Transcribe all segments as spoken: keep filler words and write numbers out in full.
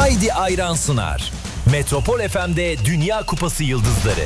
Haydi Ayran sunar. Metropol F M'de Dünya Kupası Yıldızları.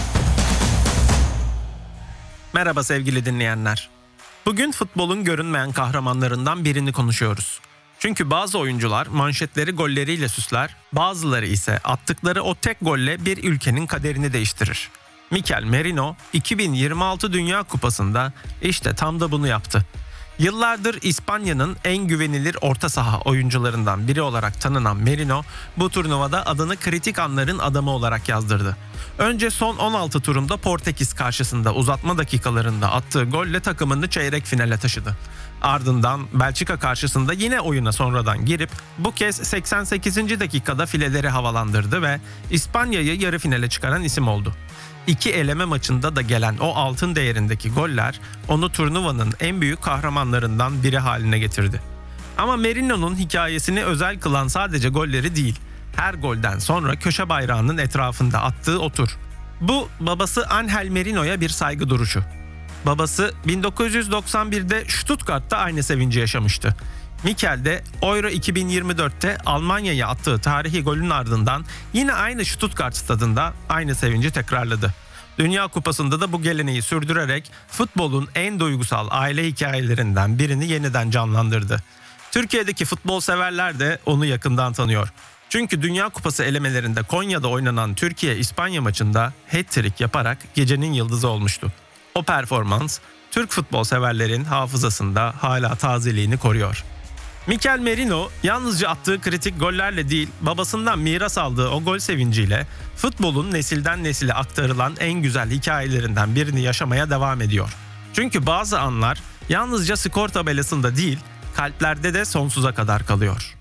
Merhaba sevgili dinleyenler. Bugün futbolun görünmeyen kahramanlarından birini konuşuyoruz. Çünkü bazı oyuncular manşetleri golleriyle süsler, bazıları ise attıkları o tek golle bir ülkenin kaderini değiştirir. Mikel Merino iki bin yirmi altı Dünya Kupası'nda işte tam da bunu yaptı. Yıllardır İspanya'nın en güvenilir orta saha oyuncularından biri olarak tanınan Merino, bu turnuvada adını kritik anların adamı olarak yazdırdı. Önce son on altı turunda Portekiz karşısında uzatma dakikalarında attığı golle takımını çeyrek finale taşıdı. Ardından Belçika karşısında yine oyuna sonradan girip bu kez seksen sekizinci dakikada fileleri havalandırdı ve İspanya'yı yarı finale çıkaran isim oldu. İki eleme maçında da gelen o altın değerindeki goller onu turnuvanın en büyük kahramanlarından biri haline getirdi. Ama Merino'nun hikayesini özel kılan sadece golleri değil, her golden sonra köşe bayrağının etrafında attığı o tur. Bu babası Ángel Merino'ya bir saygı duruşu. Babası bin dokuz yüz doksan birde Stuttgart'ta aynı sevinci yaşamıştı. Mikel de Euro iki bin yirmi dörtte Almanya'ya attığı tarihi golün ardından yine aynı Stuttgart stadında aynı sevinci tekrarladı. Dünya Kupası'nda da bu geleneği sürdürerek futbolun en duygusal aile hikayelerinden birini yeniden canlandırdı. Türkiye'deki futbol severler de onu yakından tanıyor. Çünkü Dünya Kupası elemelerinde Konya'da oynanan Türkiye-İspanya maçında hat-trick yaparak gecenin yıldızı olmuştu. O performans Türk futbol severlerin hafızasında hala tazeliğini koruyor. Mikel Merino yalnızca attığı kritik gollerle değil, babasından miras aldığı o gol sevinciyle futbolun nesilden nesile aktarılan en güzel hikayelerinden birini yaşamaya devam ediyor. Çünkü bazı anlar yalnızca skor tabelasında değil, kalplerde de sonsuza kadar kalıyor.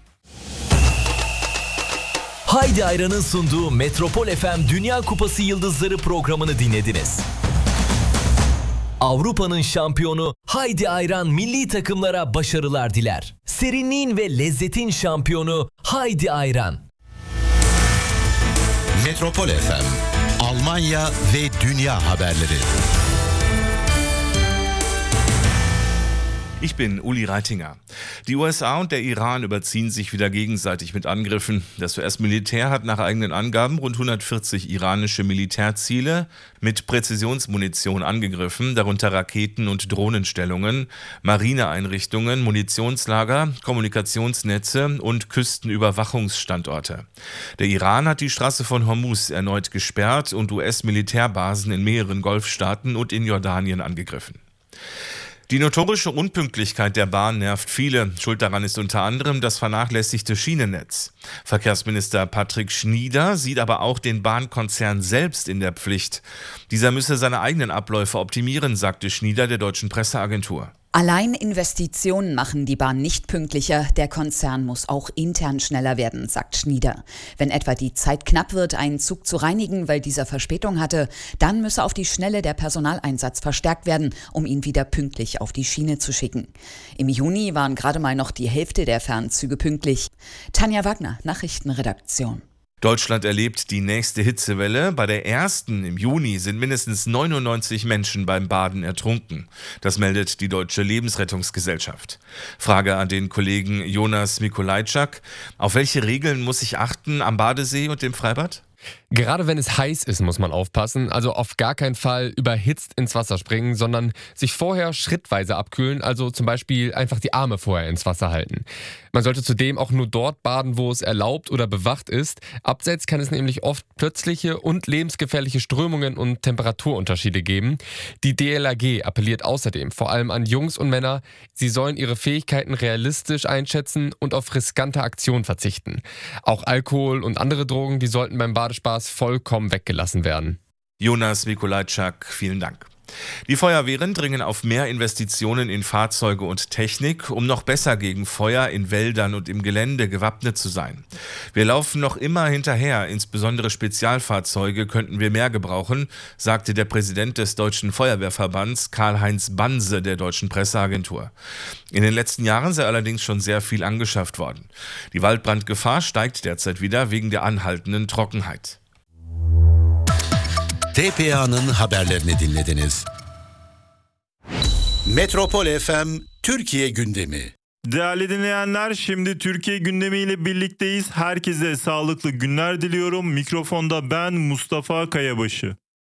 Haydi Ayran'ın sunduğu Metropol F M Dünya Kupası Yıldızları programını dinlediniz. Avrupa'nın şampiyonu Haydi Ayran milli takımlara başarılar diler. Serinliğin ve lezzetin şampiyonu Haydi Ayran. Metropol F M, Almanya ve dünya haberleri. Ich bin Uli Reitinger. Die U S A und der Iran überziehen sich wieder gegenseitig mit Angriffen. Das U S-Militär hat nach eigenen Angaben rund hundertvierzig iranische Militärziele mit Präzisionsmunition angegriffen, darunter Raketen- und Drohnenstellungen, Marineeinrichtungen, Munitionslager, Kommunikationsnetze und Küstenüberwachungsstandorte. Der Iran hat die Straße von Hormuz erneut gesperrt und U S-Militärbasen in mehreren Golfstaaten und in Jordanien angegriffen. Die notorische Unpünktlichkeit der Bahn nervt viele. Schuld daran ist unter anderem das vernachlässigte Schienennetz. Verkehrsminister Patrick Schnieder sieht aber auch den Bahnkonzern selbst in der Pflicht. Dieser müsse seine eigenen Abläufe optimieren, sagte Schnieder der deutschen Presseagentur. Allein Investitionen machen die Bahn nicht pünktlicher. Der Konzern muss auch intern schneller werden, sagt Schnieder. Wenn etwa die Zeit knapp wird, einen Zug zu reinigen, weil dieser Verspätung hatte, dann müsse auf die Schnelle der Personaleinsatz verstärkt werden, um ihn wieder pünktlich auf die Schiene zu schicken. Im Juni waren gerade mal noch die Hälfte der Fernzüge pünktlich. Tanja Wagner, Nachrichtenredaktion. Deutschland erlebt die nächste Hitzewelle. Bei der ersten im Juni sind mindestens neunundneunzig Menschen beim Baden ertrunken. Das meldet die Deutsche Lebensrettungsgesellschaft. Frage an den Kollegen Jonas Mikolajczak. Auf welche Regeln muss ich achten am Badesee und im Freibad? Gerade wenn es heiß ist, muss man aufpassen. Also auf gar keinen Fall überhitzt ins Wasser springen, sondern sich vorher schrittweise abkühlen. Also zum Beispiel einfach die Arme vorher ins Wasser halten. Man sollte zudem auch nur dort baden, wo es erlaubt oder bewacht ist. Abseits kann es nämlich oft plötzliche und lebensgefährliche Strömungen und Temperaturunterschiede geben. Die D L R G appelliert außerdem vor allem an Jungs und Männer, sie sollen ihre Fähigkeiten realistisch einschätzen und auf riskante Aktionen verzichten. Auch Alkohol und andere Drogen, die sollten beim Badespaß vollkommen weggelassen werden. Jonas Mikolajczak, vielen Dank. Die Feuerwehren dringen auf mehr Investitionen in Fahrzeuge und Technik, um noch besser gegen Feuer in Wäldern und im Gelände gewappnet zu sein. Wir laufen noch immer hinterher, insbesondere Spezialfahrzeuge könnten wir mehr gebrauchen, sagte der Präsident des Deutschen Feuerwehrverbands Karl-Heinz Banse der Deutschen Presseagentur. In den letzten Jahren sei allerdings schon sehr viel angeschafft worden. Die Waldbrandgefahr steigt derzeit wieder wegen der anhaltenden Trockenheit. T P A'nın haberlerini dinlediniz. Metropol F M Türkiye gündemi. Değerli dinleyenler, şimdi Türkiye gündemiyle birlikteyiz. Herkese sağlıklı günler diliyorum. Mikrofonda ben Mustafa Kayabaşı.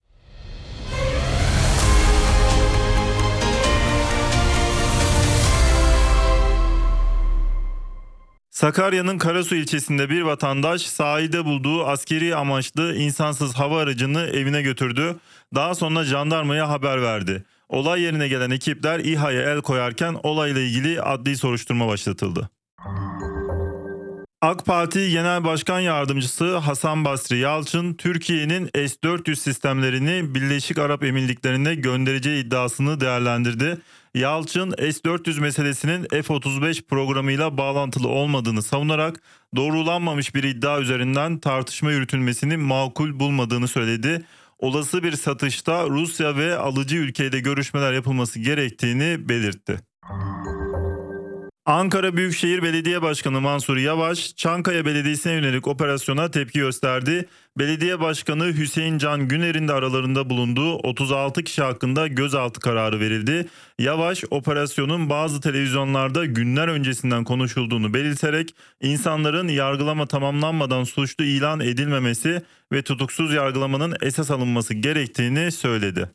Sakarya'nın Karasu ilçesinde bir vatandaş sahilde bulduğu askeri amaçlı insansız hava aracını evine götürdü. Daha sonra jandarmaya haber verdi. Olay yerine gelen ekipler İHA'ya el koyarken olayla ilgili adli soruşturma başlatıldı. AK Parti Genel Başkan Yardımcısı Hasan Basri Yalçın, Türkiye'nin S dört yüz sistemlerini Birleşik Arap Emirlikleri'ne göndereceği iddiasını değerlendirdi. Yalçın, S dört yüz meselesinin F otuz beş programıyla bağlantılı olmadığını savunarak doğrulanmamış bir iddia üzerinden tartışma yürütülmesini makul bulmadığını söyledi. Olası bir satışta Rusya ve alıcı ülkeyle görüşmeler yapılması gerektiğini belirtti. Ankara Büyükşehir Belediye Başkanı Mansur Yavaş, Çankaya Belediyesi'ne yönelik operasyona tepki gösterdi. Belediye Başkanı Hüseyin Can Güner'in de aralarında bulunduğu otuz altı kişi hakkında gözaltı kararı verildi. Yavaş, operasyonun bazı televizyonlarda günler öncesinden konuşulduğunu belirterek insanların yargılama tamamlanmadan suçlu ilan edilmemesi ve tutuksuz yargılamanın esas alınması gerektiğini söyledi.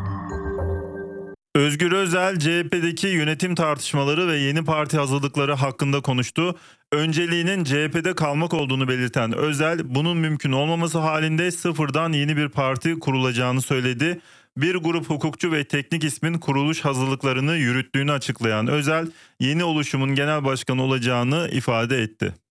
Özgür Özel, C H P'deki yönetim tartışmaları ve yeni parti hazırlıkları hakkında konuştu. Önceliğinin C H P'de kalmak olduğunu belirten Özel, bunun mümkün olmaması halinde sıfırdan yeni bir parti kurulacağını söyledi. Bir grup hukukçu ve teknik ismin kuruluş hazırlıklarını yürüttüğünü açıklayan Özel, yeni oluşumun genel başkanı olacağını ifade etti.